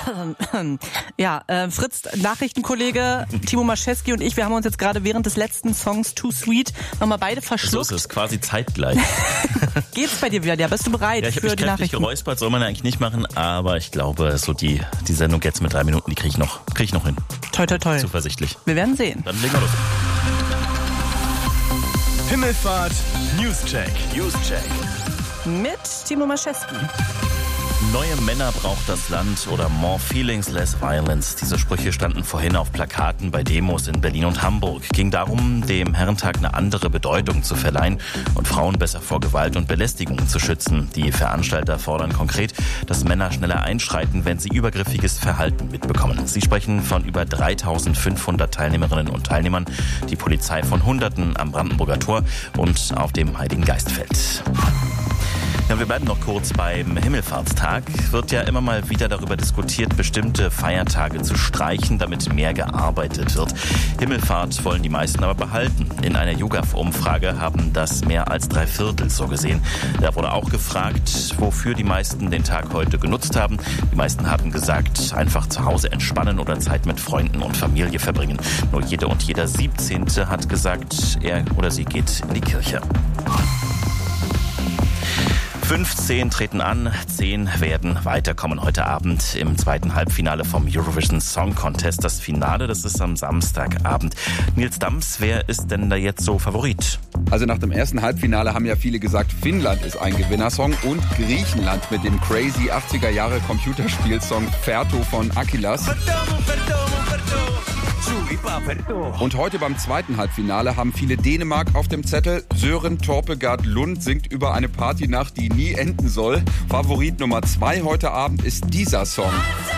Ja, Fritz, Nachrichtenkollege Timo Maschewski und ich, wir haben uns jetzt gerade während des letzten Songs Too Sweet nochmal beide verschluckt. So ist es, quasi zeitgleich. Geht's bei dir wieder? Ja, bist du bereit ja, ich für die Nachrichten? Geräuspert soll man eigentlich nicht machen, aber ich glaube, so die Sendung jetzt mit 3 Minuten, die krieg ich noch hin. Toi, toi, toi. Zuversichtlich. Wir werden sehen. Dann legen wir los. Himmelfahrt Newscheck. Mit Timo Maschewski. Neue Männer braucht das Land oder More Feelings, Less Violence. Diese Sprüche standen vorhin auf Plakaten bei Demos in Berlin und Hamburg. Ging darum, dem Herrentag eine andere Bedeutung zu verleihen und Frauen besser vor Gewalt und Belästigung zu schützen. Die Veranstalter fordern konkret, dass Männer schneller einschreiten, wenn sie übergriffiges Verhalten mitbekommen. Sie sprechen von über 3.500 Teilnehmerinnen und Teilnehmern, die Polizei von Hunderten am Brandenburger Tor und auf dem Heiligen Geistfeld. Ja, wir bleiben noch kurz beim Himmelfahrtstag. Wird ja immer mal wieder darüber diskutiert, bestimmte Feiertage zu streichen, damit mehr gearbeitet wird. Himmelfahrt wollen die meisten aber behalten. In einer YouGov-Umfrage haben das mehr als 3/4 so gesehen. Da wurde auch gefragt, wofür die meisten den Tag heute genutzt haben. Die meisten haben gesagt, einfach zu Hause entspannen oder Zeit mit Freunden und Familie verbringen. Nur jede und jeder 17. hat gesagt, er oder sie geht in die Kirche. 15 treten an, 10 werden weiterkommen heute Abend im zweiten Halbfinale vom Eurovision Song Contest. Das Finale, das ist am Samstagabend. Nils Dams, wer ist denn da jetzt so Favorit? Also nach dem ersten Halbfinale haben ja viele gesagt, Finnland ist ein Gewinnersong und Griechenland mit dem crazy 80er Jahre Computerspielsong Ferto von Akilas. Und heute beim zweiten Halbfinale haben viele Dänemark auf dem Zettel. Sören Torpegaard Lund singt über eine Partynacht, die nie enden soll. Favorit Nummer 2 heute Abend ist dieser Song.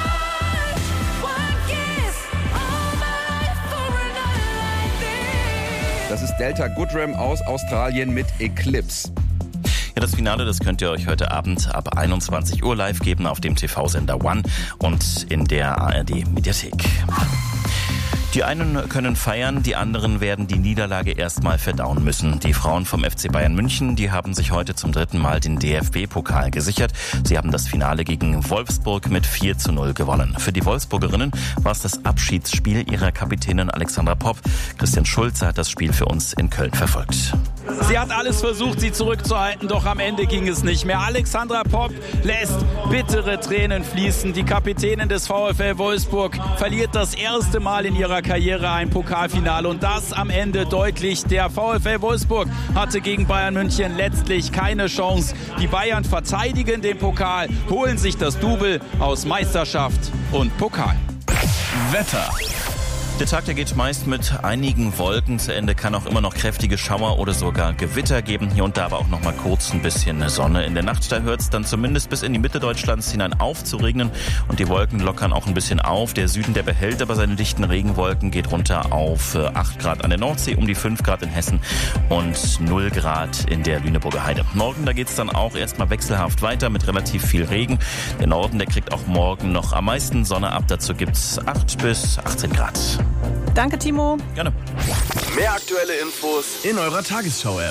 Das ist Delta Goodrem aus Australien mit Eclipse. Ja, das Finale, das könnt ihr euch heute Abend ab 21 Uhr live geben auf dem TV-Sender One und in der ARD-Mediathek. Die einen können feiern, die anderen werden die Niederlage erstmal verdauen müssen. Die Frauen vom FC Bayern München, die haben sich heute zum 3. Mal den DFB-Pokal gesichert. Sie haben das Finale gegen Wolfsburg mit 4:0 gewonnen. Für die Wolfsburgerinnen war es das Abschiedsspiel ihrer Kapitänin Alexandra Popp. Christian Schulze hat das Spiel für uns in Köln verfolgt. Sie hat alles versucht, sie zurückzuhalten, doch am Ende ging es nicht mehr. Alexandra Popp lässt bittere Tränen fließen. Die Kapitänin des VfL Wolfsburg verliert das erste Mal in ihrer Karriere ein Pokalfinale und das am Ende deutlich. Der VfL Wolfsburg hatte gegen Bayern München letztlich keine Chance. Die Bayern verteidigen den Pokal, holen sich das Double aus Meisterschaft und Pokal. Wetter. Der Tag, der geht meist mit einigen Wolken zu Ende, kann auch immer noch kräftige Schauer oder sogar Gewitter geben. Hier und da aber auch noch mal kurz ein bisschen Sonne. In der Nacht, da hört es dann zumindest bis in die Mitte Deutschlands hinein auf zu regnen und die Wolken lockern auch ein bisschen auf. Der Süden, der behält aber seine dichten Regenwolken, geht runter auf 8 Grad an der Nordsee, um die 5 Grad in Hessen und 0 Grad in der Lüneburger Heide. Morgen, da geht es dann auch erstmal wechselhaft weiter mit relativ viel Regen. Der Norden, der kriegt auch morgen noch am meisten Sonne ab. Dazu gibt es 8 bis 18 Grad. Danke, Timo. Gerne. Mehr aktuelle Infos in eurer Tagesschau-App.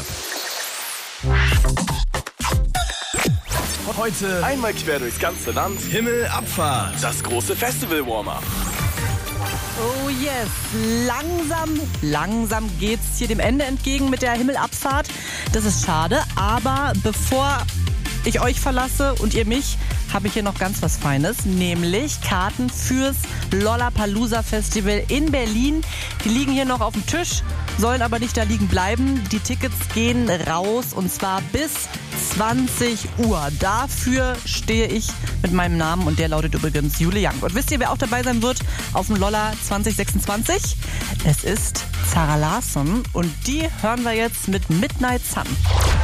Heute einmal quer durchs ganze Land. Himmelabfahrt. Das große Festival-Warm-Up. Oh yes, langsam geht's hier dem Ende entgegen mit der Himmelabfahrt. Das ist schade, aber bevor ich euch verlasse und ihr mich, habe ich hier noch ganz was Feines, nämlich Karten fürs Lollapalooza Festival in Berlin. Die liegen hier noch auf dem Tisch, sollen aber nicht da liegen bleiben. Die Tickets gehen raus und zwar bis 20 Uhr. Dafür stehe ich mit meinem Namen und der lautet übrigens Jule Young. Und wisst ihr, wer auch dabei sein wird auf dem Lolla 2026? Es ist Zara Larsson und die hören wir jetzt mit Midnight Sun.